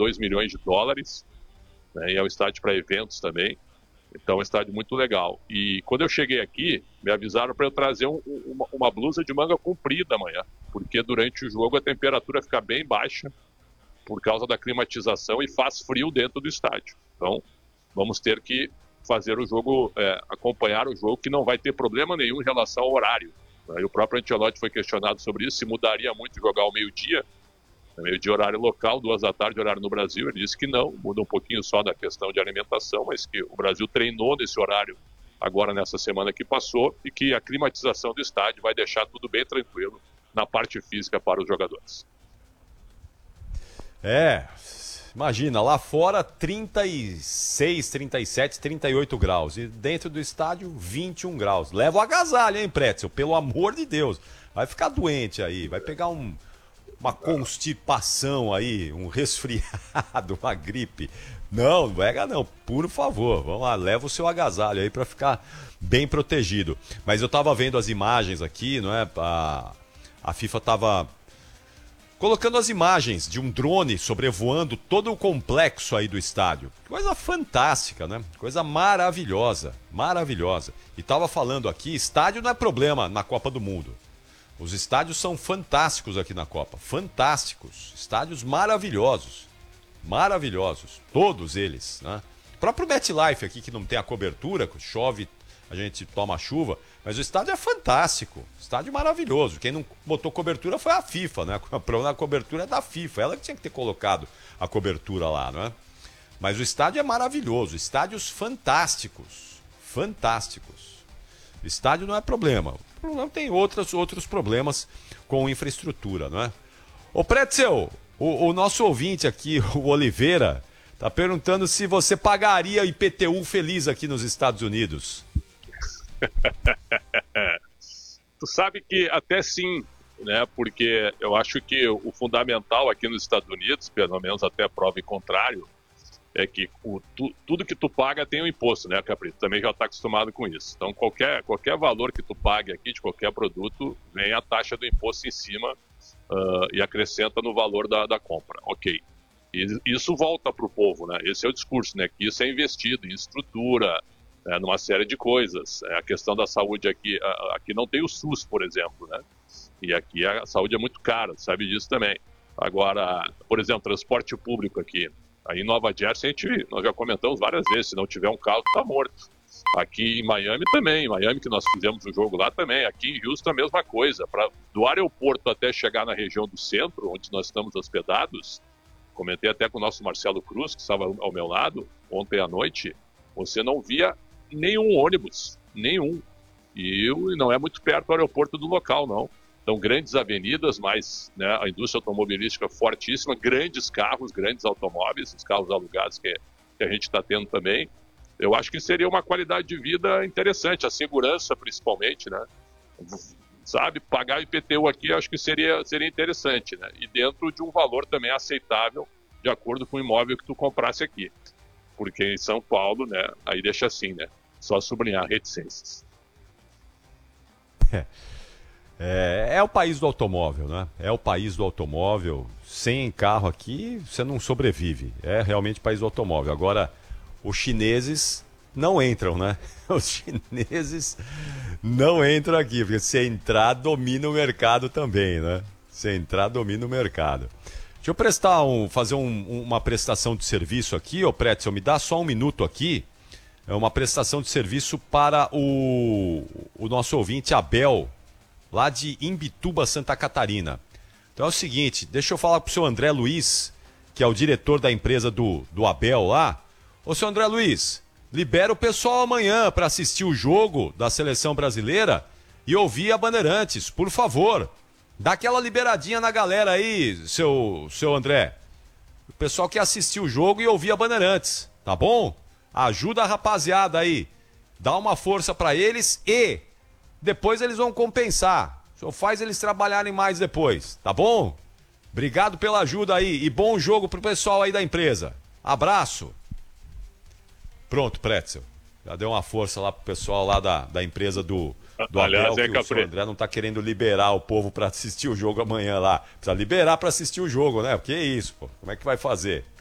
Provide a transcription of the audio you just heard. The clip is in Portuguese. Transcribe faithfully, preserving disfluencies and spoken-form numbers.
dois milhões de dólares, né, e é um estádio para eventos também. Então é um estádio muito legal. E quando eu cheguei aqui, me avisaram para eu trazer um, uma, uma blusa de manga comprida amanhã, porque durante o jogo a temperatura fica bem baixa por causa da climatização e faz frio dentro do estádio. Então vamos ter que fazer o jogo, é, acompanhar o jogo, que não vai ter problema nenhum em relação ao horário. E o próprio Ancelotti foi questionado sobre isso, se mudaria muito jogar ao meio-dia, meio-dia horário local, duas da tarde horário no Brasil. Ele disse que não, muda um pouquinho só na questão de alimentação, mas que o Brasil treinou nesse horário agora nessa semana que passou e que a climatização do estádio vai deixar tudo bem tranquilo na parte física para os jogadores. É, imagina, lá fora trinta e seis, trinta e sete, trinta e oito graus e dentro do estádio vinte e um graus. Leva o agasalho, hein, Pretzel? Pelo amor de Deus. Vai ficar doente aí, vai pegar um, uma constipação aí, um resfriado, uma gripe. Não, não pega não, por favor. Vamos lá, leva o seu agasalho aí para ficar bem protegido. Mas eu tava vendo as imagens aqui, não é? A, a FIFA tava colocando as imagens de um drone sobrevoando todo o complexo aí do estádio. Coisa fantástica, né? Coisa maravilhosa, maravilhosa. E tava falando aqui, estádio não é problema na Copa do Mundo. Os estádios são fantásticos aqui na Copa, fantásticos. Estádios maravilhosos, maravilhosos, todos eles, né? O próprio MetLife aqui, que não tem a cobertura, chove, a gente toma chuva, mas o estádio é fantástico, estádio maravilhoso. Quem não botou cobertura foi a FIFA, né? A cobertura é da FIFA, ela que tinha que ter colocado a cobertura lá, né? Mas o estádio é maravilhoso, estádios fantásticos, fantásticos. Estádio não é problema, o problema tem outros, outros problemas com infraestrutura, não é? Ô Pretzel, o, o nosso ouvinte aqui, o Oliveira, tá perguntando se você pagaria I P T U feliz aqui nos Estados Unidos. Tu sabe que até sim, né? Porque eu acho que o fundamental aqui nos Estados Unidos, pelo menos até prova em contrário, é que o, tu, tudo que tu paga tem um imposto, né, Caprito? Também já está acostumado com isso. Então qualquer, qualquer valor que tu pague aqui de qualquer produto, vem a taxa do imposto em cima uh, e acrescenta no valor da, da compra. Ok. E isso volta para o povo, né? Esse é o discurso, né? Que isso é investido em estrutura, É, numa série de coisas. É, a questão da saúde aqui, a, aqui não tem o SUS, por exemplo, né? E aqui a saúde é muito cara, sabe disso também. Agora, por exemplo, transporte público aqui. Aí em Nova Jersey, a gente, nós já comentamos várias vezes, se não tiver um carro, tá morto. Aqui em Miami também, em Miami que nós fizemos o jogo lá também, aqui em Houston a mesma coisa. Pra, do aeroporto até chegar na região do centro, onde nós estamos hospedados, comentei até com o nosso Marcelo Cruz, que estava ao meu lado, ontem à noite, você não via nenhum ônibus, nenhum. E não é muito perto do aeroporto do local, não. Então, grandes avenidas, mas né, a indústria automobilística fortíssima, grandes carros, grandes automóveis, os carros alugados que, que a gente está tendo também. Eu acho que seria uma qualidade de vida interessante, a segurança principalmente, né? Sabe, pagar I P T U aqui acho que seria, seria interessante, né? E dentro de um valor também aceitável, de acordo com o imóvel que tu comprasse aqui. Porque em São Paulo, né, aí deixa assim, né? Só sublinhar reticências. É, é, é o país do automóvel, né? É o país do automóvel. Sem carro aqui, você não sobrevive. É realmente o país do automóvel. Agora, os chineses não entram, né? Os chineses não entram aqui, porque se entrar, domina o mercado também, né? Se entrar, domina o mercado. Deixa eu prestar um, fazer um, uma prestação de serviço aqui, ô Pretzel, me dá só um minuto aqui. É uma prestação de serviço para o, o nosso ouvinte Abel, lá de Imbituba, Santa Catarina. Então é o seguinte, deixa eu falar para o seu André Luiz, que é o diretor da empresa do, do Abel lá. Ô, seu André Luiz, libera o pessoal amanhã para assistir o jogo da seleção brasileira e ouvir a Bandeirantes, por favor. Dá aquela liberadinha na galera aí, seu, seu André. O pessoal quer assistir o jogo e ouvir a Bandeirantes, tá bom? Ajuda a rapaziada aí. Dá uma força pra eles e depois eles vão compensar. Só faz eles trabalharem mais depois, tá bom? Obrigado pela ajuda aí e bom jogo pro pessoal aí da empresa. Abraço. Pronto, Pretzel. Já deu uma força lá pro pessoal lá da, da empresa do... do Aliás, Abel, que é o senhor André não tá querendo liberar o povo para assistir o jogo amanhã lá. Precisa liberar para assistir o jogo, né? Porque é isso, pô. Como é que vai fazer?